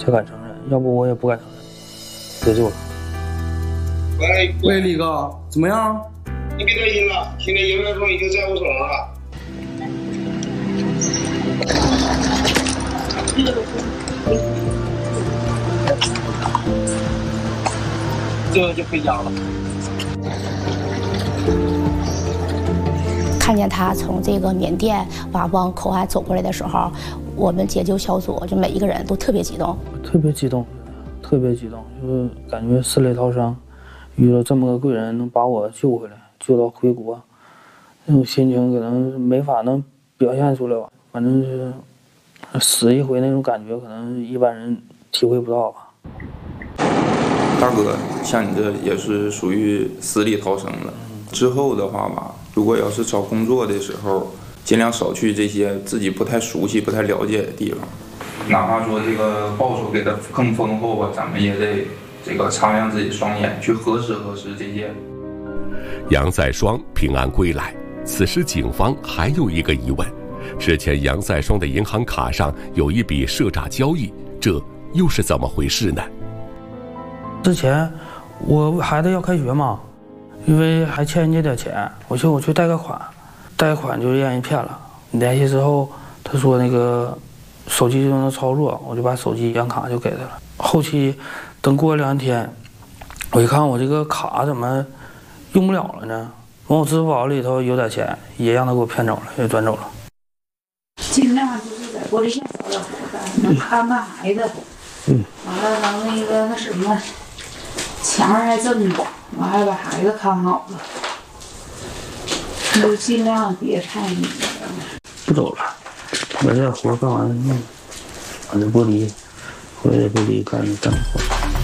才敢承认，要不我也不敢承认。得救了。 喂，李哥，怎么样？ 你别担心了，现在杨元双已经在我手上了。 这就回家了。 看见他从这个缅甸往口岸走过来的时候，我们解救小组就每一个人都特别激动， 特别激动，就是感觉死里逃生，遇到这么个贵人能把我救回来，救到回国，那种心情可能没法能表现出来吧。反正是死一回那种感觉，可能一般人体会不到吧。 大哥，像你这也是属于死里逃生了。之后的话吧，如果要是找工作的时候，尽量少去这些自己不太熟悉、不太了解的地方。哪怕说这个报酬给的更丰厚吧，咱们也得这个擦亮自己双眼，去核实这些。 杨在双平安归来，此时警方还有一个疑问：之前杨在双的银行卡上有一笔赊诈交易，这又是怎么回事呢？ 之前我孩子要开学嘛，因为还欠人家点钱，我说我去贷个款，贷款就让人骗了。联系之后，他说那个手机就能操作，我就把手机、银行卡就给他了。后期等过2天，我一看我这个卡怎么用不了了呢？完我支付宝里头有点钱，也让他给我骗走了，也转走了。 尽量就是在玻璃线找找孩子，能看看孩子。完了能那什么，墙上还正着，完还把孩子看好了。就尽量别太那个。 不走了，把这活干完弄，把这玻璃，回来玻璃干活。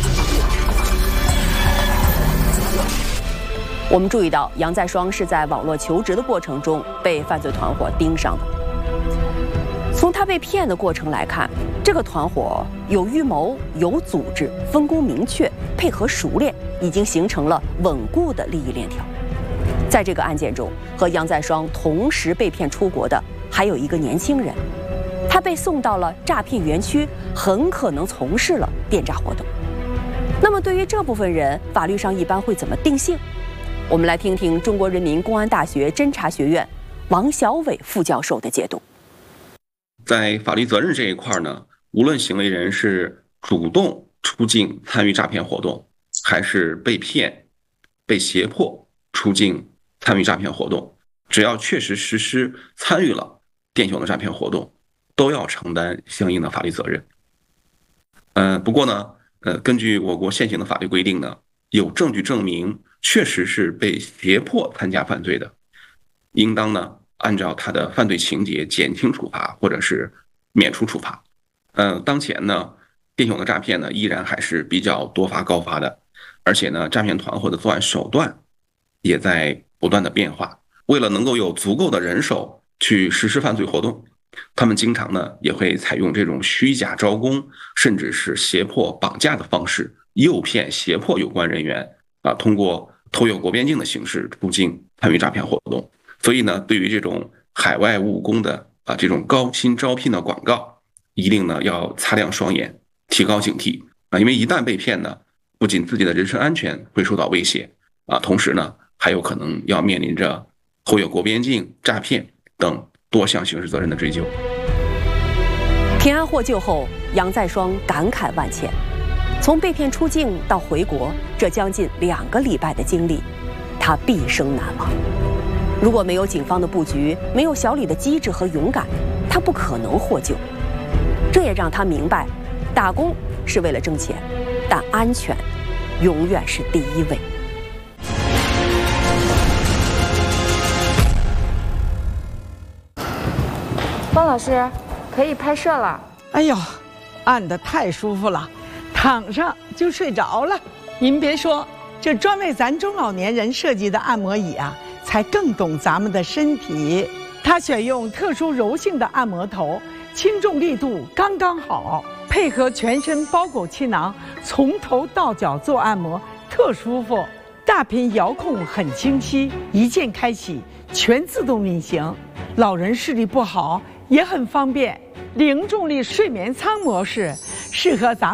我们注意到，杨在双是在网络求职的过程中被犯罪团伙盯上的。从他被骗的过程来看，这个团伙有预谋、有组织、分工明确、配合熟练，已经形成了稳固的利益链条。在这个案件中，和杨在双同时被骗出国的还有一个年轻人，他被送到了诈骗园区，很可能从事了电诈活动。那么，对于这部分人，法律上一般会怎么定性？我们来听听中国人民公安大学侦查学院王小伟副教授的解读。 在法律责任这一块呢，无论行为人是主动出境参与诈骗活动，还是被骗、被胁迫出境参与诈骗活动，只要确实实施参与了电雄的诈骗活动，都要承担相应的法律责任。不过呢，根据我国现行的法律规定呢，有证据证明确实是被胁迫参加犯罪的，应当呢按照他的犯罪情节减轻处罚或者是免除处罚。当前呢，电雄的诈骗呢依然还是比较多发高发的，而且呢，诈骗团伙的作案手段也在不断的变化。为了能够有足够的人手去实施犯罪活动，他们经常呢也会采用这种虚假招工，甚至是胁迫、绑架的方式，诱骗、胁迫有关人员通过偷越国边境的形式出境参与诈骗活动。所以呢，对于这种海外务工的这种高薪招聘的广告，一定呢要擦亮双眼，提高警惕因为一旦被骗呢，不仅自己的人身安全会受到威胁同时呢，还有可能要面临着偷越国边境、诈骗等多项刑事责任的追究。 平安获救后，杨在双感慨万千。从被骗出境到回国，这将近2个礼拜的经历，他毕生难忘。如果没有警方的布局，没有小李的机智和勇敢，他不可能获救。这也让他明白，打工是为了挣钱，但安全永远是第一位。 方老师，可以拍摄了。 哎呦，按得太舒服了，躺上就睡着了。您别说，这专为咱中老年人设计的按摩椅才更懂咱们的身体。它选用特殊柔性的按摩头，轻重力度刚刚好，配合全身包裹气囊，从头到脚做按摩，特舒服。大屏遥控很清晰，一键开启，全自动运行。老人视力不好也很方便。零重力睡眠舱模式适合咱